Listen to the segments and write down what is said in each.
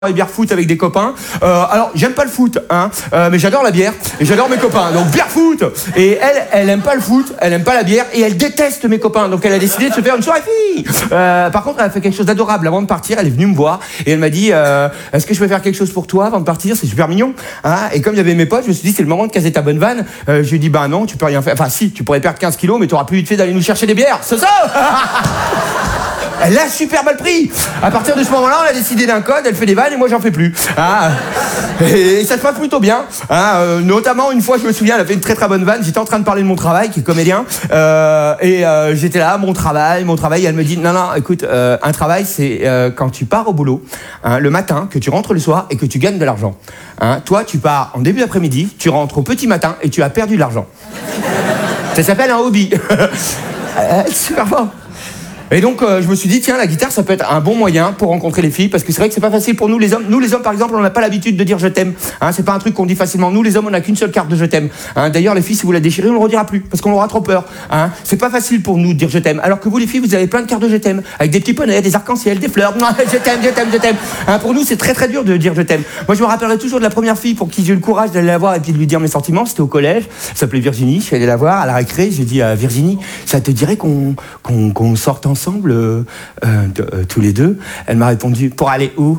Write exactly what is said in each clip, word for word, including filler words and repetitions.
et bière foot avec des copains. Euh, alors j'aime pas le foot, hein, euh, mais j'adore la bière et j'adore mes copains. Donc bière foot. Et elle, elle aime pas le foot, elle aime pas la bière et elle déteste mes copains. Donc elle a décidé de se faire une soirée fille. Euh, par contre, elle a fait quelque chose d'adorable. Avant de partir, elle est venue me voir et elle m'a dit euh, est-ce que je peux faire quelque chose pour toi avant de partir? C'est super mignon. Hein, et comme il y avait mes potes, je me suis dit c'est le moment de caser ta bonne vanne. Euh, je lui ai dit bah non, tu peux rien faire. Enfin si, tu pourrais perdre quinze kilos, mais t'auras plus vite fait d'aller nous chercher des bières. C'est ça. Elle l'a super mal pris. À partir de ce moment-là, on a décidé d'un code, elle fait des vannes et moi j'en fais plus. Ah, et ça se passe plutôt bien. Ah, euh, notamment une fois, je me souviens, elle a fait une très très bonne vanne. J'étais en train de parler de mon travail, qui est comédien, euh, et euh, j'étais là, mon travail, mon travail. Et elle me dit non non, écoute, euh, un travail c'est euh, quand tu pars au boulot hein, le matin, que tu rentres le soir et que tu gagnes de l'argent. Hein, toi, tu pars en début d'après-midi, tu rentres au petit matin et tu as perdu de l'argent. Ça s'appelle un hobby. Super fort. Et donc euh, je me suis dit tiens, la guitare ça peut être un bon moyen pour rencontrer les filles, parce que c'est vrai que c'est pas facile pour nous les hommes. Nous les hommes par exemple, on n'a pas l'habitude de dire je t'aime. Hein, c'est pas un truc qu'on dit facilement. Nous les hommes, on n'a qu'une seule carte de je t'aime. Hein, d'ailleurs les filles, si vous la déchirez, on le redira plus parce qu'on aura trop peur. Hein, c'est pas facile pour nous de dire je t'aime. Alors que vous les filles, vous avez plein de cartes de je t'aime avec des petits poneys, des arcs-en-ciel, des fleurs. Je t'aime, je t'aime, je t'aime. Hein, pour nous c'est très très dur de dire je t'aime. Moi je me rappellerai toujours de la première fille pour qui j'ai eu le courage d'aller la voir et puis de lui dire mes sentiments. C'était au collège. Elle s'appelait Virginie. Je suis allé la voir à la récré. J'ai dit à Virginie, ça te dirait qu'on qu'on, qu'on sorte ensemble euh, Euh, de, euh, tous les deux. Elle m'a répondu pour aller où?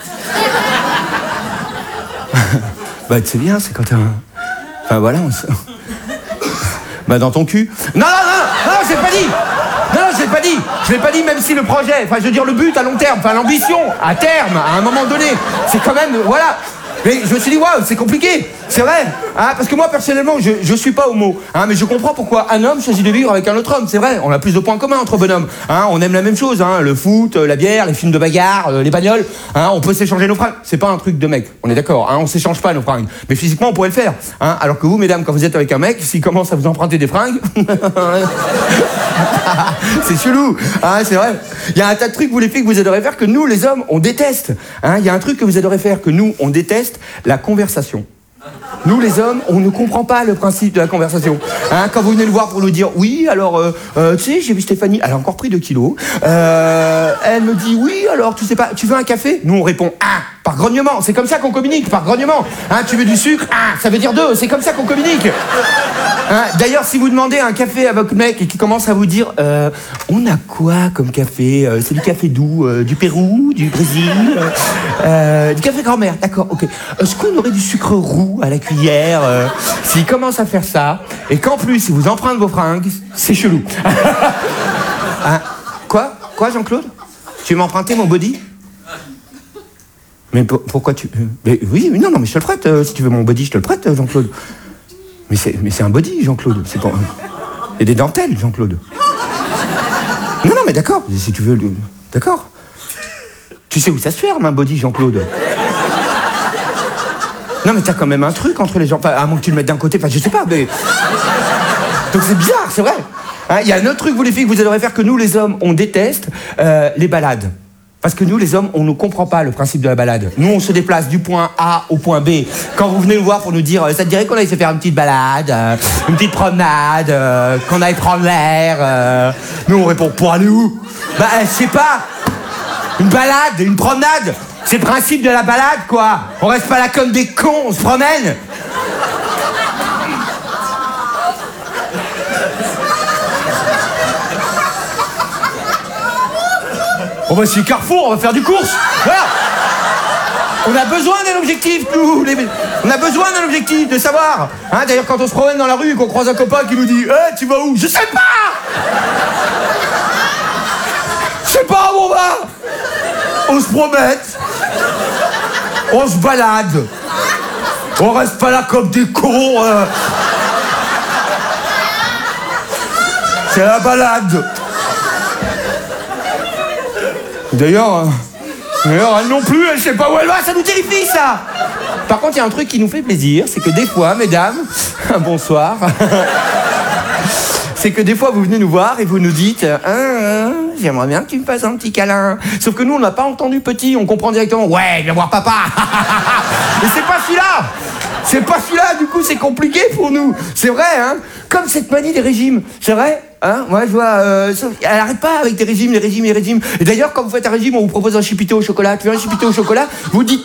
Bah tu sais bien, c'est quand t'as un... Enfin voilà, on se... Bah dans ton cul. Non non non non, non j'ai pas dit. Non non j'ai pas dit. Je l'ai pas dit même si le projet, enfin je veux dire le but à long terme, enfin l'ambition à terme, à un moment donné, c'est quand même voilà. Mais je me suis dit waouh, c'est compliqué. C'est vrai, hein, parce que moi personnellement je, je suis pas homo, hein, mais je comprends pourquoi un homme choisit de vivre avec un autre homme, c'est vrai, on a plus de points communs entre bonhommes, hein, on aime la même chose, hein, le foot, la bière, les films de bagarre, euh, les bagnoles, hein, on peut s'échanger nos fringues, c'est pas un truc de mec, on est d'accord, hein, on s'échange pas nos fringues, mais physiquement on pourrait le faire, hein, alors que vous mesdames quand vous êtes avec un mec, s'il commence à vous emprunter des fringues, c'est chelou, hein, c'est vrai, il y a un tas de trucs vous les filles que vous adorez faire que nous les hommes on déteste, hein, il y a un truc que vous adorez faire que nous on déteste, la conversation. Nous les hommes, on ne comprend pas le principe de la conversation. Hein, quand vous venez nous voir pour nous dire oui, alors euh, euh, tu sais, j'ai vu Stéphanie, elle a encore pris deux kilos. Euh, elle me dit oui, alors tu sais pas, tu veux un café? Nous on répond un, par grognement. C'est comme ça qu'on communique, par grognement. Hein, tu veux du sucre? Un, ça veut dire deux. C'est comme ça qu'on communique. Hein, d'ailleurs, si vous demandez un café à votre mec et qu'il commence à vous dire euh, on a quoi comme café? euh, C'est du café d'où? euh, Du Pérou, du Brésil, euh, euh, du café grand-mère. D'accord, ok. Est-ce qu'on aurait du sucre roux à la cuillère? euh, S'il commence à faire ça et qu'en plus il vous emprunte vos fringues, c'est chelou. Hein, quoi? Quoi, Jean-Claude? Tu veux m'emprunter mon body? Mais pour, pourquoi tu... Mais oui, mais non, non, mais je te le prête. Euh, si tu veux mon body, je te le prête, Jean-Claude. Mais c'est, mais c'est un body, Jean-Claude. C'est pas... Il y a des dentelles, Jean-Claude. Non, non, mais d'accord. Si tu veux... Le... D'accord. Tu sais où ça se ferme, un body, Jean-Claude? Non, mais t'as quand même un truc entre les gens. Enfin, à moins que tu le mettes d'un côté, enfin, je sais pas, mais... Donc c'est bizarre, c'est vrai. Il hein, y a un autre truc, vous les filles, que vous adorez faire que nous, les hommes, on déteste, euh, les balades. Parce que nous, les hommes, on ne comprend pas le principe de la balade. Nous, on se déplace du point A au point B. Quand vous venez nous voir pour nous dire, ça te dirait qu'on aille se faire une petite balade, euh, une petite promenade, euh, qu'on aille prendre l'air, euh... nous, on répond, pour aller où? Bah, je sais pas. Une balade, une promenade. C'est le principe de la balade, quoi. On reste pas là comme des cons, on se promène. On va chez Carrefour, on va faire du course. Voilà. On a besoin d'un objectif, nous. Les... On a besoin d'un objectif, de savoir. Hein, d'ailleurs, quand on se promène dans la rue et qu'on croise un copain qui nous dit hey, « tu vas où ?»« Je sais pas. Je sais pas où on va. » On se promène. On se balade. On reste pas là comme des cons. Euh... C'est la balade. D'ailleurs, euh, d'ailleurs, elle non plus, elle sait pas où elle va, ça nous terrifie, ça. Par contre, il y a un truc qui nous fait plaisir, c'est que des fois, mesdames, bonsoir, c'est que des fois, vous venez nous voir et vous nous dites ah, ah, j'aimerais bien que tu me fasses un petit câlin. Sauf que nous, on n'a pas entendu petit, on comprend directement, ouais, viens voir papa. Mais c'est pas celui-là. C'est pas celui-là, du coup, c'est compliqué pour nous. C'est vrai, hein. Comme cette manie des régimes, c'est vrai. Hein, moi je vois, euh, elle arrête pas avec des régimes, les régimes, les régimes. Et d'ailleurs, quand vous faites un régime, on vous propose un chipito au chocolat. Tu veux un chipito au chocolat? Vous dites